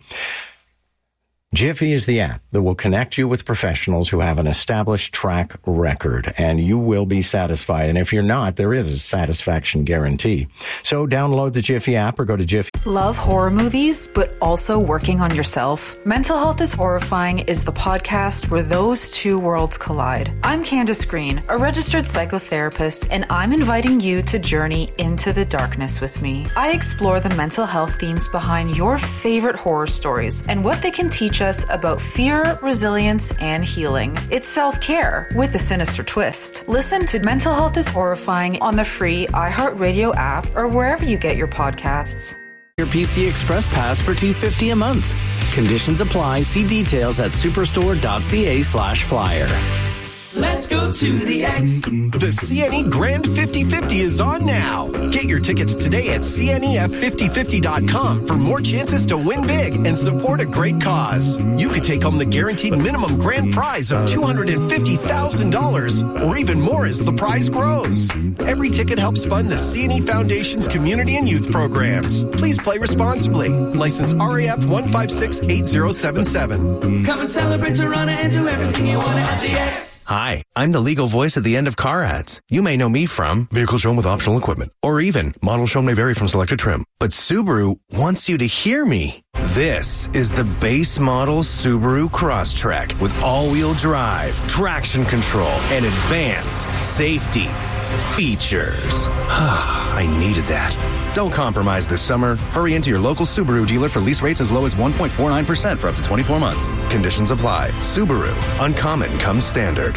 Jiffy is the app that will connect you with professionals who have an established track record, and you will be satisfied. And if you're not, there is a satisfaction guarantee. So download the Jiffy app or go to Jiffy. Love horror movies, but also working on yourself? Mental Health is Horrifying is the podcast where those two worlds collide. I'm Candace Green, a registered psychotherapist, and I'm inviting you to journey into the darkness with me. I explore the mental health themes behind your favorite horror stories and what they can teach us about fear, resilience, and healing. It's self-care with a sinister twist. Listen to Mental Health is Horrifying on the free iHeartRadio app or wherever you get your podcasts. Your P C Express Pass for two hundred fifty dollars a month. Conditions apply. See details at superstore.ca slash flyer. Let's go to the X. The C N E Grand fifty fifty is on now. Get your tickets today at C N E F fifty fifty dot com for more chances to win big and support a great cause. You could take home the guaranteed minimum grand prize of two hundred fifty thousand dollars or even more as the prize grows. Every ticket helps fund the C N E Foundation's community and youth programs. Please play responsibly. License R A F one five six eight zero seven seven. Come and celebrate Toronto and do everything you want at the X. Hi, I'm the legal voice at the end of car ads. You may know me from vehicle shown with optional equipment, or even model shown may vary from selected trim. But Subaru wants you to hear me. This is the base model Subaru Crosstrek with all-wheel drive, traction control, and advanced safety features. I needed that. Don't compromise this summer. Hurry into your local Subaru dealer for lease rates as low as one point four nine percent for up to twenty-four months. Conditions apply. Subaru. Uncommon comes standard.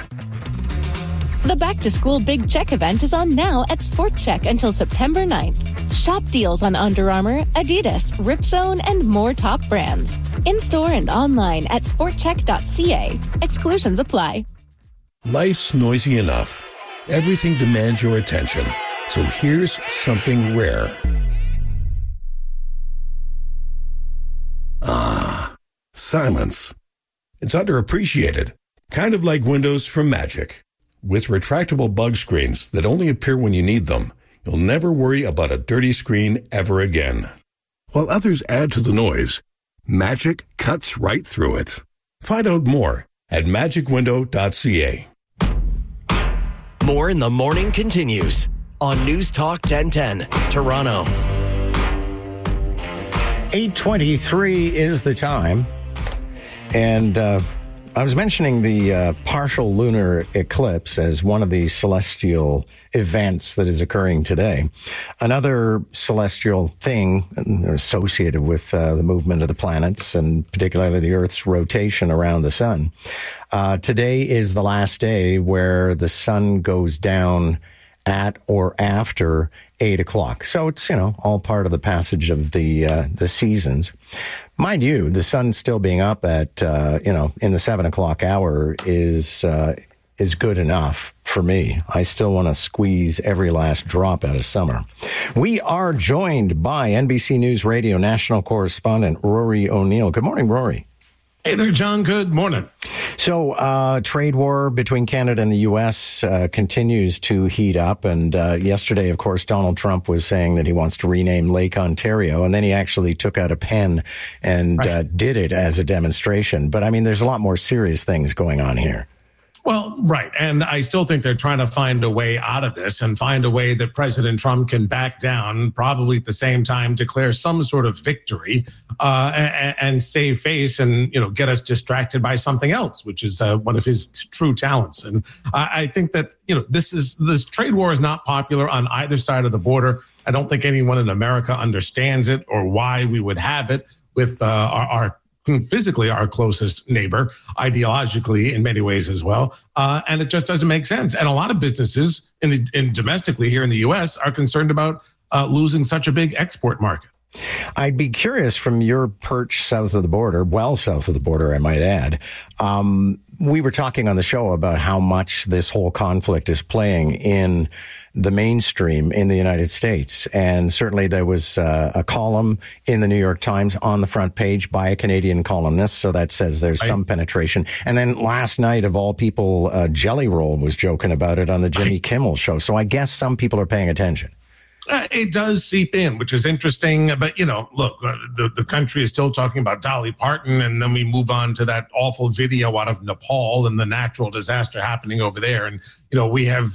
The Back to School Big Check event is on now at Sport Check until September ninth. Shop deals on Under Armour, Adidas, Ripzone, and more top brands. In-store and online at sport check dot c a. Exclusions apply. Life's noisy enough. Everything demands your attention. So here's something rare. Ah, silence. It's underappreciated. Kind of like Windows from Magic. With retractable bug screens that only appear when you need them, you'll never worry about a dirty screen ever again. While others add to the noise, Magic cuts right through it. Find out more at magic window dot c a. More in the Morning continues on News Talk ten ten, Toronto. eight twenty-three is the time. And uh, I was mentioning the uh, partial lunar eclipse as one of the celestial events that is occurring today. Another celestial thing associated with uh, the movement of the planets and particularly the Earth's rotation around the sun. Uh, today is the last day where the sun goes down at or after eight o'clock. So it's, you know, all part of the passage of the uh, the seasons. Mind you, the sun still being up at, uh, you know, in the seven o'clock hour is uh, is good enough for me. I still want to squeeze every last drop out of summer. We are joined by N B C News Radio national correspondent Rory O'Neill. Good morning, Rory. Hey there, John. Good morning. So, uh, trade war between Canada and the U S uh, continues to heat up. And uh, yesterday, of course, Donald Trump was saying that he wants to rename Lake Ontario. And then he actually took out a pen and right. uh, did it as a demonstration. But I mean, there's a lot more serious things going on here. Well, right. And I still think they're trying to find a way out of this and find a way that President Trump can back down, probably at the same time declare some sort of victory uh, and, and save face and, you know, get us distracted by something else, which is uh, one of his t- true talents. And I, I think that, you know, this is this trade war is not popular on either side of the border. I don't think anyone in America understands it or why we would have it with uh, our, our physically our closest neighbor, ideologically in many ways as well. Uh, and it just doesn't make sense. And a lot of businesses in the in domestically here in the U S are concerned about uh, losing such a big export market. I'd be curious from your perch south of the border, well south of the border, I might add. Um, we were talking on the show about how much this whole conflict is playing in the mainstream in the United States. And certainly there was uh, a column in the New York Times on the front page by a Canadian columnist. So that says there's some penetration. And then last night, of all people, uh, Jelly Roll was joking about it on the Jimmy Kimmel show. So I guess some people are paying attention. Uh, it does seep in, which is interesting. But, you know, look, uh, the, the country is still talking about Dolly Parton, and then we move on to that awful video out of Nepal and the natural disaster happening over there. And, you know, we have,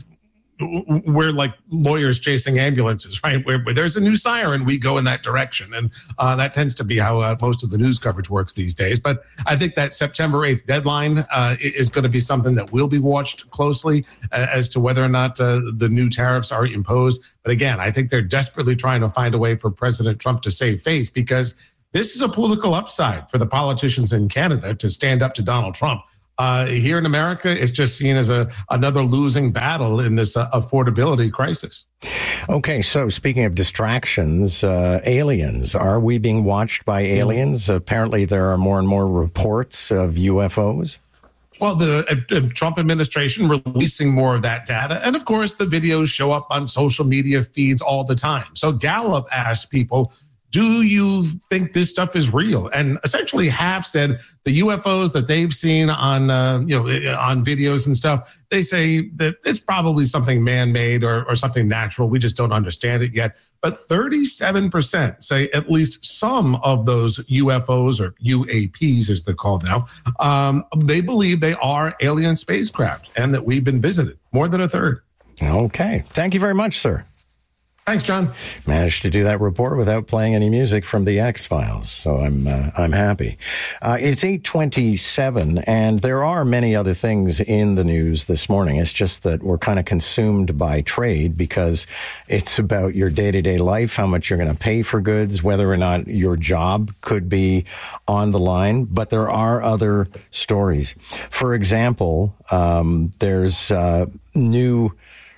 we're like lawyers chasing ambulances, right? Where, where there's a new siren, we go in that direction. And uh, that tends to be how uh, most of the news coverage works these days. But I think that September eighth deadline uh, is going to be something that will be watched closely uh, as to whether or not uh, the new tariffs are imposed. But again, I think they're desperately trying to find a way for President Trump to save face, because this is a political upside for the politicians in Canada to stand up to Donald Trump. Uh, here in America, it's just seen as a another losing battle in this uh, affordability crisis. Okay, so speaking of distractions, uh, aliens. Are we being watched by aliens? Mm-hmm. Apparently there are more and more reports of U F Os. Well, the uh, Trump administration releasing more of that data. And of course, the videos show up on social media feeds all the time. So Gallup asked people, do you think this stuff is real? And essentially half said the U F Os that they've seen on, uh, you know, on videos and stuff, they say that it's probably something man-made or, or something natural. We just don't understand it yet. But thirty-seven percent say at least some of those U F Os, or U A Ps as they're called now, um, they believe they are alien spacecraft and that we've been visited. More than a third. Okay. Thank you very much, sir. Thanks, John. Managed to do that report without playing any music from the X-Files, so I'm uh, I'm happy. Uh, it's eight twenty-seven, and there are many other things in the news this morning. It's just that we're kind of consumed by trade because it's about your day-to-day life, how much you're going to pay for goods, whether or not your job could be on the line. But there are other stories. For example, um, there's uh, new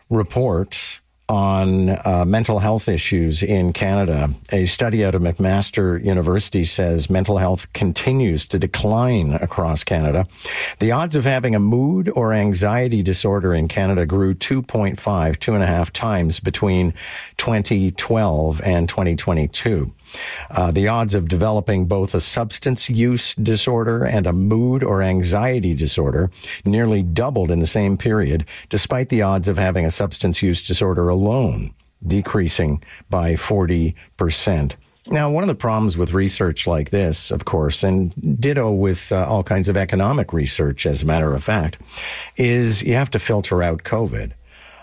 reports on uh, mental health issues in Canada. A study out of McMaster University says mental health continues to decline across Canada. The odds of having a mood or anxiety disorder in Canada grew two point five, two and a half times between twenty twelve and twenty twenty-two. Uh, the odds of developing both a substance use disorder and a mood or anxiety disorder nearly doubled in the same period, despite the odds of having a substance use disorder alone decreasing by forty percent. Now, one of the problems with research like this, of course, and ditto with uh, all kinds of economic research, as a matter of fact, is you have to filter out COVID.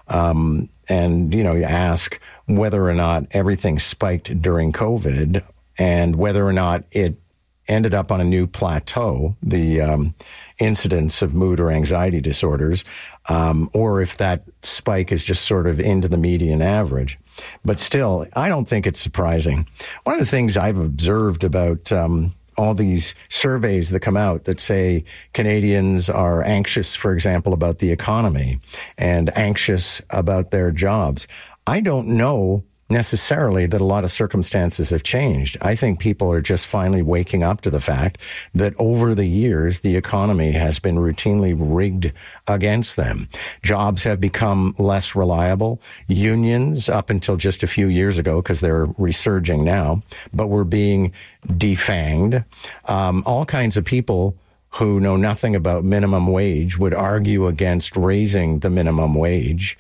Um, and, you know, you ask whether or not everything spiked during COVID and whether or not it ended up on a new plateau, the um, incidence of mood or anxiety disorders, um, or if that spike is just sort of into the median average. But still, I don't think it's surprising. One of the things I've observed about um, all these surveys that come out that say Canadians are anxious, for example, about the economy and anxious about their jobs, I don't know necessarily that a lot of circumstances have changed. I think people are just finally waking up to the fact that over the years, the economy has been routinely rigged against them. Jobs have become less reliable. Unions, up until just a few years ago, because they're resurging now, but were being defanged. Um, all kinds of people who know nothing about minimum wage would argue against raising the minimum wage.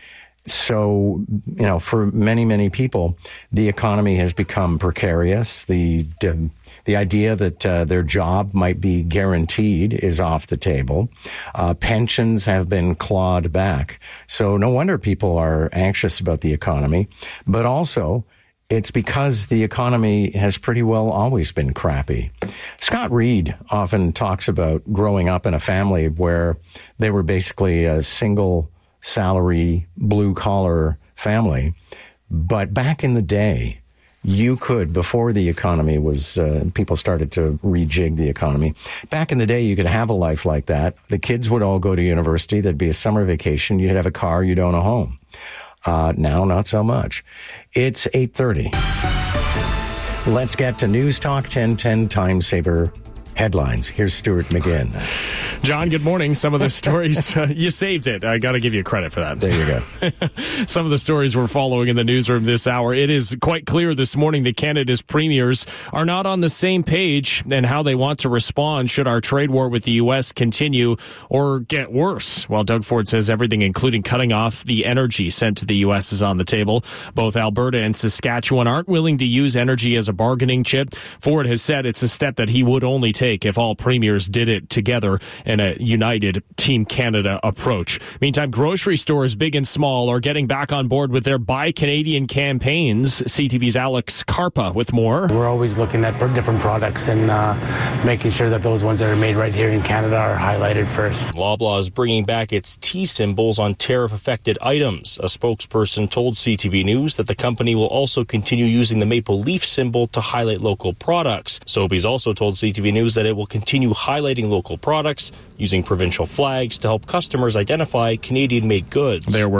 So, you know, for many, many people, the economy has become precarious. The the idea that uh, their job might be guaranteed is off the table. Uh, pensions have been clawed back. So no wonder people are anxious about the economy. But also, it's because the economy has pretty well always been crappy. Scott Reed often talks about growing up in a family where they were basically a single salary, blue-collar family, But back in the day, you could, before the economy was, uh, people started to rejig the economy. Back in the day, you could have a life like that. The kids would all go to university. There'd be a summer vacation. You'd have a car. You'd own a home. Uh, now, not so much. It's eight thirty. Let's get to News Talk ten ten Time Saver headlines. Here's Stuart McGinn. John, good morning. Some of the stories, uh, you saved it. I got to give you credit for that. There you go. Some of the stories we're following in the newsroom this hour. It is quite clear this morning that Canada's premiers are not on the same page in how they want to respond should our trade war with the U S continue or get worse. While Doug Ford says everything, including cutting off the energy sent to the U S, is on the table, both Alberta and Saskatchewan aren't willing to use energy as a bargaining chip. Ford has said it's a step that he would only take if all premiers did it together in a united Team Canada approach. Meantime, grocery stores, big and small, are getting back on board with their Buy Canadian campaigns. C T V's Alex Carpa with more. We're always looking at different products and uh, making sure that those ones that are made right here in Canada are highlighted first. Loblaw is bringing back its T symbols on tariff-affected items. A spokesperson told C T V News that the company will also continue using the maple leaf symbol to highlight local products. Sobeys also told C T V News that it will continue highlighting local products using provincial flags to help customers identify Canadian-made goods. There were